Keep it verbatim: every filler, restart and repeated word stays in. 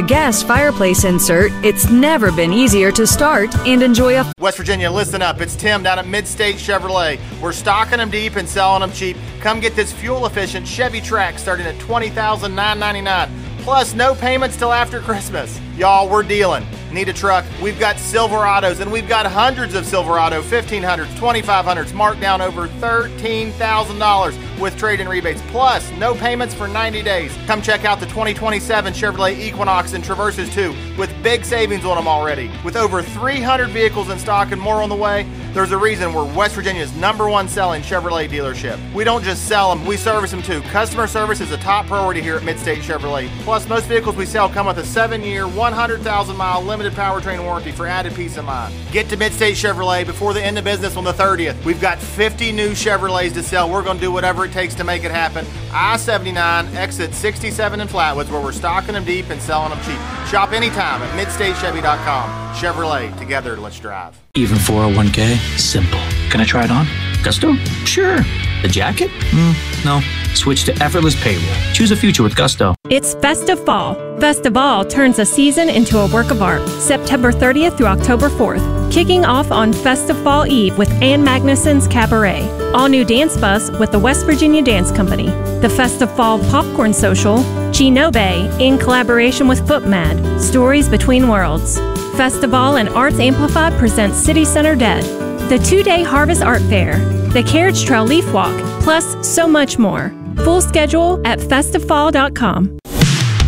gas fireplace insert, it's never been easier to start and enjoy a... West Virginia, listen up. It's Tim down at Mid-State Chevrolet. We're stocking them deep and selling them cheap. Come get this fuel-efficient Chevy Trax starting at twenty thousand nine hundred ninety-nine dollars. Plus, no payments till after Christmas. Y'all, we're dealing. Need a truck? We've got Silverados, and we've got hundreds of Silverado fifteen hundreds, twenty-five hundreds, marked down over thirteen thousand dollars with trade-in rebates. Plus, no payments for ninety days. Come check out the twenty twenty-seven Chevrolet Equinox and Traverses too, with big savings on them already. With over three hundred vehicles in stock and more on the way, there's a reason we're West Virginia's number one selling Chevrolet dealership. We don't just sell them, we service them too. Customer service is a top priority here at Mid-State Chevrolet. Plus, most vehicles we sell come with a seven-year, one hundred thousand mile limited powertrain warranty for added peace of mind. Get to Mid-State Chevrolet before the end of business on the thirtieth. We've got fifty new Chevrolets to sell. We're going to do whatever it takes to make it happen. I seventy-nine, exit sixty-seven in Flatwoods, where we're stocking them deep and selling them cheap. Shop anytime at mid state chevy dot com. Chevrolet, together, let's drive. Even four oh one K? Simple. Can I try it on? Gusto? Sure. The jacket? Mm, no. Switch to effortless payroll. Choose a future with Gusto. It's Festive Fall. Festival turns a season into a work of art. September thirtieth through October fourth. Kicking off on Festival Eve with Ann Magnuson's Cabaret. All new dance bus with the West Virginia Dance Company. The Festival Popcorn Social. Ginobe in collaboration with FootMad. Stories Between Worlds. Festival and Arts Amplified presents City Center Dead. The two-day Harvest Art Fair. The Carriage Trail Leaf Walk. Plus so much more. Full schedule at festivefall dot com.